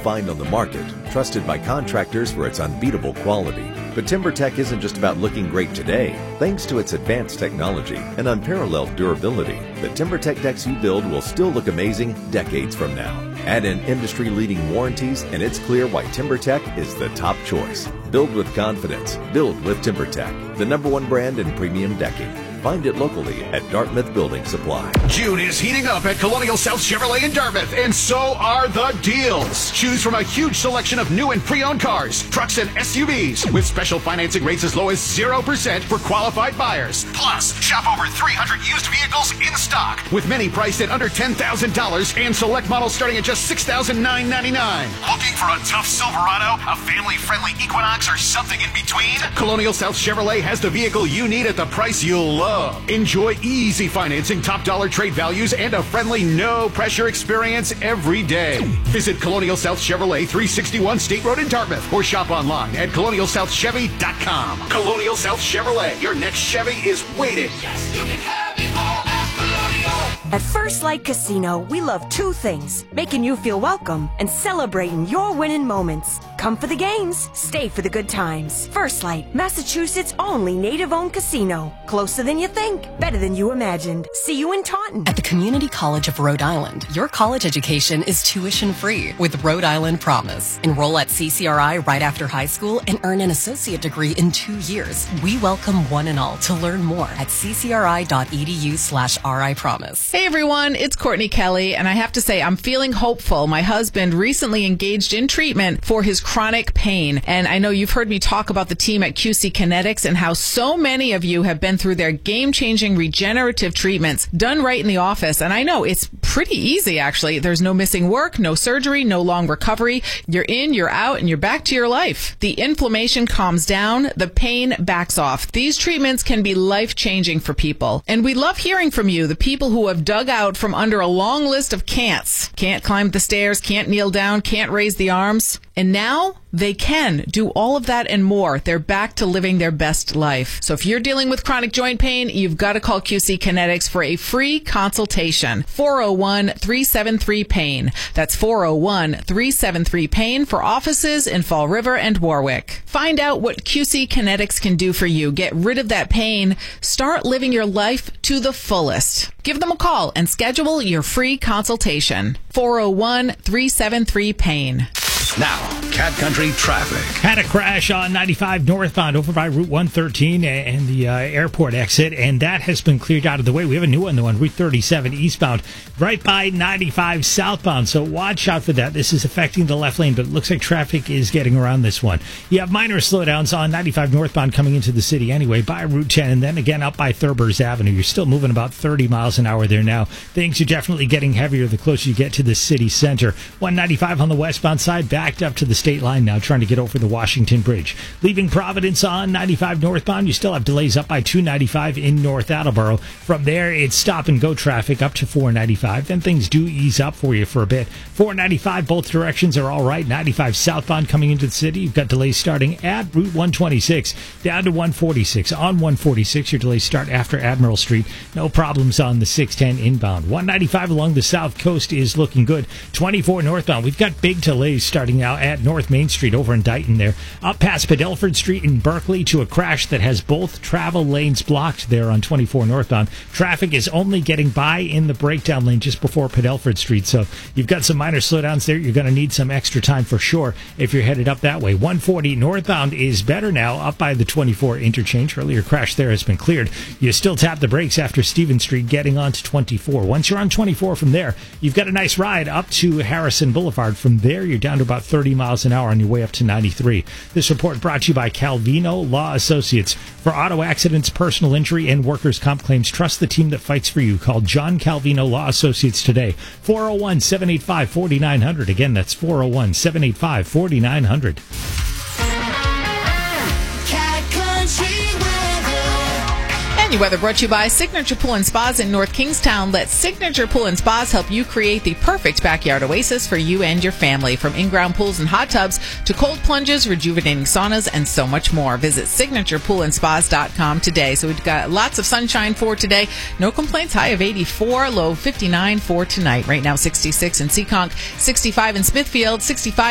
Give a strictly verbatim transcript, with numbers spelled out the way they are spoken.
find on the market, trusted by contractors for its unbeatable quality. But TimberTech isn't just about looking great today. Thanks to its advanced technology and unparalleled durability, the TimberTech decks you build will still look amazing decades from now. Add in industry-leading warranties, and it's clear why TimberTech is the top choice. Build with confidence. Build with TimberTech, the number one brand in premium decking. Find it locally at Dartmouth Building Supply. June is heating up at Colonial South Chevrolet in Dartmouth, and so are the deals. Choose from a huge selection of new and pre-owned cars, trucks, and S U Vs with special financing rates as low as zero percent for qualified buyers. Plus, shop over three hundred used vehicles in stock, with many priced at under ten thousand dollars and select models starting at just six thousand nine hundred ninety-nine dollars. Looking for a tough Silverado, a family-friendly Equinox, or something in between? Colonial South Chevrolet has the vehicle you need at the price you'll love. Enjoy easy financing, top dollar trade values, and a friendly, no-pressure experience every day. Visit Colonial South Chevrolet, three sixty-one State Road in Dartmouth, or shop online at colonial south chevy dot com. Colonial South Chevrolet, your next Chevy is waiting. Yes, you can have it all at Colonial. At First Light Casino, we love two things: making you feel welcome and celebrating your winning moments. Come for the games, stay for the good times. First Light, Massachusetts' only native-owned casino. Closer than you think, better than you imagined. See you in Taunton. At the Community College of Rhode Island, your college education is tuition-free with Rhode Island Promise. Enroll at C C R I right after high school and earn an associate degree in two years. We welcome one and all to learn more at ccri.edu slash RI Promise. Hey everyone, it's Courtney Kelly, and I have to say I'm feeling hopeful. My husband recently engaged in treatment for his chronic pain, and I know you've heard me talk about the team at Q C Kinetics and how so many of you have been through their game-changing regenerative treatments done right in the office. And I know it's pretty easy, actually. There's no missing work, no surgery, no long recovery. You're in, you're out, and you're back to your life. The inflammation calms down, the pain backs off. These treatments can be life-changing for people. And we love hearing from you, the people who have dug out from under a long list of can'ts. Can't climb the stairs, can't kneel down, can't raise the arms. And now they can do all of that and more. They're back to living their best life. So if you're dealing with chronic joint pain, you've got to call Q C Kinetics for a free consultation. four oh one, three seven three, pain. That's four oh one, three seven three, pain for offices in Fall River and Warwick. Find out what Q C Kinetics can do for you. Get rid of that pain. Start living your life to the fullest. Give them a call and schedule your free consultation. four oh one, three seven three, pain. Now, Cat Country traffic. Had a crash on ninety-five northbound over by Route one thirteen and the uh, airport exit, and that has been cleared out of the way. We have a new one, though, on Route thirty-seven eastbound, right by ninety-five southbound, so watch out for that. This is affecting the left lane, but it looks like traffic is getting around this one. You have minor slowdowns on ninety-five northbound coming into the city anyway, by Route ten, and then again up by Thurber's Avenue. You're still moving about thirty miles an hour there now. Things are definitely getting heavier the closer you get to the city center. one ninety-five on the westbound side, backed up to the state line now, trying to get over the Washington Bridge. Leaving Providence on ninety-five northbound, you still have delays up by two ninety-five in North Attleboro. From there, it's stop-and-go traffic up to four ninety-five. Then things do ease up for you for a bit. four ninety-five, both directions are all right. ninety-five southbound coming into the city, you've got delays starting at Route one twenty-six down to one forty-six. On one forty-six, your delays start after Admiral Street. No problems on the six ten inbound. one ninety-five along the south coast is looking good. twenty-four northbound, we've got big delays starting now at North Main Street over in Dighton there. Up past Padelford Street in Berkeley to a crash that has both travel lanes blocked there on twenty-four northbound. Traffic is only getting by in the breakdown lane just before Padelford Street, so you've got some minor slowdowns there. You're going to need some extra time for sure if you're headed up that way. one forty northbound is better now up by the twenty-four interchange. Earlier crash there has been cleared. You still tap the brakes after Stevens Street getting onto twenty-four. Once you're on twenty-four from there, you've got a nice ride up to Harrison Boulevard. From there, you're down to about thirty miles an hour on your way up to ninety-three. This report brought to you by Calvino Law Associates. For auto accidents, personal injury, and workers' comp claims, trust the team that fights for you. Call John Calvino Law Associates today. four oh one, seven eight five, four nine zero zero. Again, that's four oh one, seven eight five, four nine zero zero. Weather brought to you by Signature Pool and Spas in North Kingstown. Let Signature Pool and Spas help you create the perfect backyard oasis for you and your family. From in-ground pools and hot tubs to cold plunges, rejuvenating saunas, and so much more. Visit signature pool and spas dot com today. So we've got lots of sunshine for today. No complaints. High of eighty-four, low fifty-nine for tonight. Right now sixty-six in Seekonk, sixty-five in Smithfield, sixty-five